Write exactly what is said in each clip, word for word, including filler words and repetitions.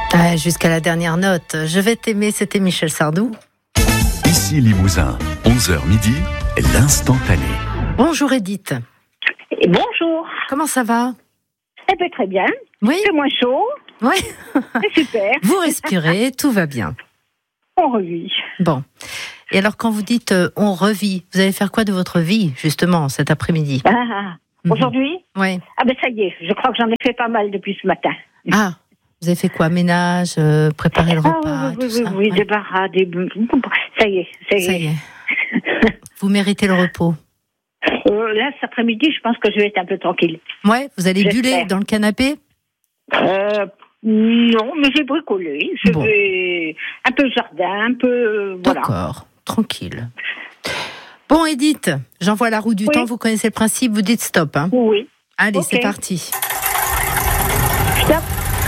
Ah, jusqu'à la dernière note. Je vais t'aimer, c'était Michel Sardou. Ici Limousin, onze heures midi, l'instantané. Bonjour Edith. Et bonjour. Comment ça va? Eh bien, très bien. Oui. C'est moins chaud. Oui. C'est super. Vous respirez, tout va bien. On revit. Bon. Et alors, quand vous dites euh, on revit, vous allez faire quoi de votre vie, justement, cet après-midi? Ah, Mhm. Aujourd'hui? Oui. Ah ben ça y est, je crois que j'en ai fait pas mal depuis ce matin. Ah, vous avez fait quoi? Ménage, euh, préparer le repas, Ah oui, tout oui, ça? oui, oui, Ouais. des barras, des... Ça y est, ça y Ça est. y est. Vous méritez le repos. Euh, là, cet après-midi, je pense que je vais être un peu tranquille. Ouais, vous allez J'espère. buller dans le canapé? Euh, non, mais j'ai bricolé. Je Bon. vais un peu jardin, un peu... euh, voilà. D'accord, tranquille. Bon, Edith, j'envoie la roue du Oui. temps, vous connaissez le principe, vous dites stop. Hein. Oui. Allez, Ok. c'est parti. Stop.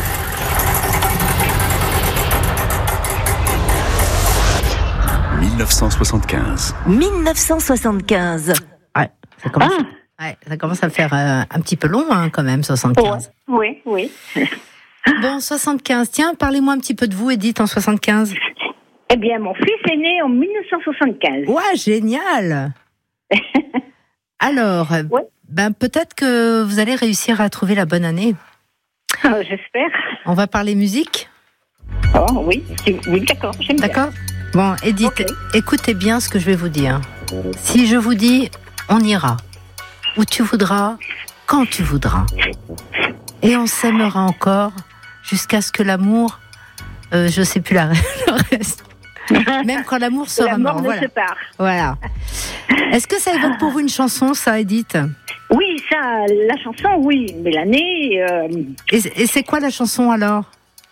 dix-neuf cent soixante-quinze. dix-neuf cent soixante-quinze. Ouais, ça commence, Ah, ouais, ça commence à faire euh, un petit peu long, hein, quand même, soixante-quinze. oui, oui. Bon, soixante-quinze. Tiens, parlez-moi un petit peu de vous, Edith, en soixante-quinze. Eh bien, mon fils est né en mille neuf cent soixante-quinze. Ouais, génial. Alors, euh, Ouais. ben peut-être que vous allez réussir à trouver la bonne année. Euh, J'espère. On va parler musique, Oh, oui, si- oui, d'accord, j'aime bien. d'accord? Bon, Edith, Ok. écoutez bien ce que je vais vous dire. Si je vous dis, on ira, où tu voudras, quand tu voudras, et on s'aimera encore jusqu'à ce que l'amour, euh, je sais plus la, le reste, même quand l'amour sera La mort mort. nous Voilà. sépare. Voilà. Est-ce que ça évoque pour vous une chanson, ça, Edith? Oui, ça, la chanson, oui, mais l'année, euh, Et, et c'est quoi la chanson alors?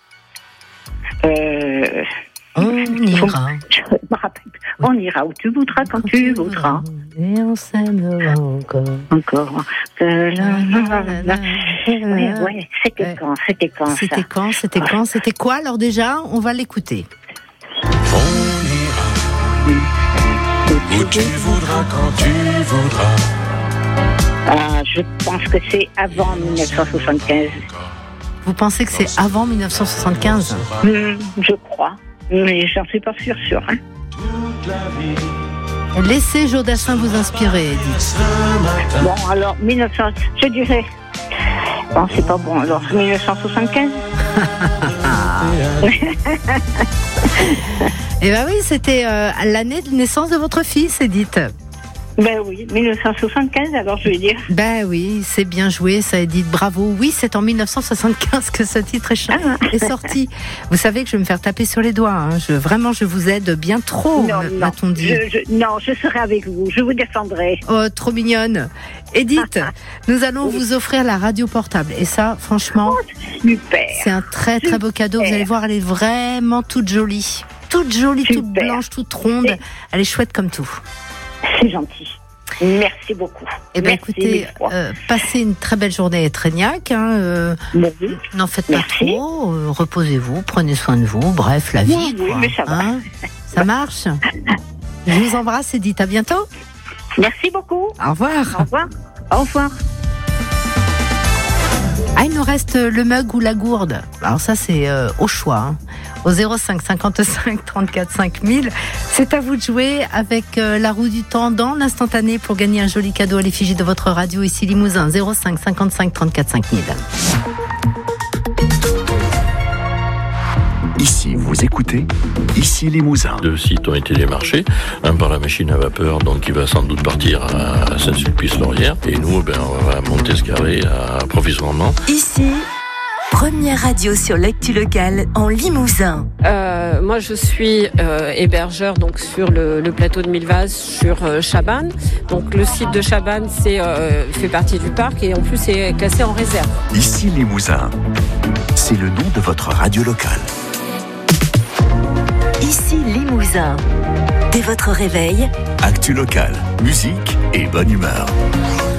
euh, On ira. je me rappelle. On ira où tu voudras, quand tu voudras. Et on s'aimera encore. Encore. Euh, la, la, la, la. Ouais, ouais, c'était Ouais. quand, c'était quand ça? C'était quand? C'était quand? C'était quoi? Alors déjà, on va l'écouter. Où tu voudras, quand tu voudras. Ah, je pense que c'est avant mille neuf cent soixante-quinze. Vous pensez que c'est avant mille neuf cent soixante-quinze? Hmm, je crois. Mais j'en suis pas sûre, sûre. Hein. Laissez Jodassin vous inspirer, Edith. Bon, alors, mille neuf cents, je dirais. Bon, c'est pas bon. Alors, mille neuf cent soixante-quinze? Eh ben oui, c'était euh, l'année de naissance de votre fils, Edith. Ben oui, mille neuf cent soixante-quinze, alors je vais dire. Ben oui, c'est bien joué, ça, Edith, bravo. Oui, c'est en mille neuf cent soixante-quinze que ce titre est, ch- est sorti. Vous savez que je vais me faire taper sur les doigts. Hein. Je, vraiment, je vous aide bien trop, non, m- non, m'a-t-on dit. je, je, non, je serai avec vous, je vous défendrai. Oh, trop mignonne. Edith, nous allons vous offrir la radio portable. Et ça, franchement, Super. c'est un très très beau cadeau. Vous allez voir, elle est vraiment toute jolie. Toute jolie, toute Super. blanche, toute ronde. Elle est chouette comme tout. C'est gentil. Merci beaucoup. Eh bien, Merci écoutez, mille fois. euh, passez une très belle journée à Trégnac. Hein, euh, Ben oui. N'en faites pas Merci. trop. euh, reposez-vous, prenez soin de vous. Bref, la vie. Oui, oui, quoi, mais ça va. hein. Ça marche. Je vous embrasse, Edith. À bientôt. Merci beaucoup. Au revoir. Au revoir. Au revoir. Ah, il nous reste le mug ou la gourde. Alors ça, c'est euh, au choix. Hein. Au zéro cinq cinquante-cinq trente-quatre cinq mille. C'est à vous de jouer avec euh, la roue du temps dans l'instantané pour gagner un joli cadeau à l'effigie de votre radio ici Limousin. zéro cinq cinquante-cinq trente-quatre cinq mille. Ici, vous écoutez Ici Limousin. Deux sites ont été démarchés, un par la machine à vapeur, donc qui va sans doute partir à Saint-Sulpice-Laurière, et nous, ben, on va monter ce carré à provisoirement. Ici, première radio sur l'actu locale en Limousin. Euh, moi, je suis euh, hébergeur donc sur le, le plateau de Millevaches, sur euh, Chabannes. Donc, le site de Chabannes c'est, euh, fait partie du parc et en plus c'est classé en réserve. Ici Limousin. C'est le nom de votre radio locale. Ici Limousin. Dès votre réveil, Actu locale, musique et bonne humeur.